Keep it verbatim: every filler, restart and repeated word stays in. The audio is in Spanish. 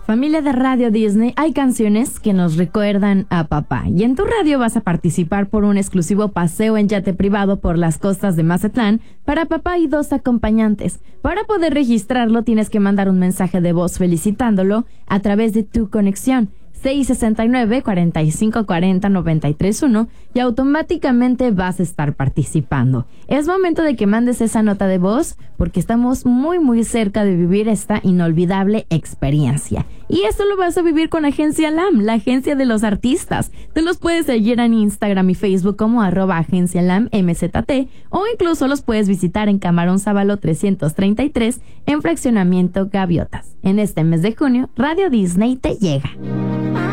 Familia de Radio Disney, hay canciones que nos recuerdan a papá. Y en tu radio vas a participar por un exclusivo paseo en yate privado por las costas de Mazatlán para papá y dos acompañantes. Para poder registrarlo tienes que mandar un mensaje de voz felicitándolo a través de tu conexión seis seis nueve, cuatro cinco cuatro cero, nueve tres uno y automáticamente vas a estar participando. Es momento de que mandes esa nota de voz porque estamos muy muy cerca de vivir esta inolvidable experiencia. Y esto lo vas a vivir con Agencia L A M, la agencia de los artistas. Tú los puedes seguir en Instagram y Facebook como arroba agencia L A M M Z T o incluso los puedes visitar en Camarón Sábalo trescientos treinta y tres en Fraccionamiento Gaviotas. En este mes de junio, Radio Disney te llega.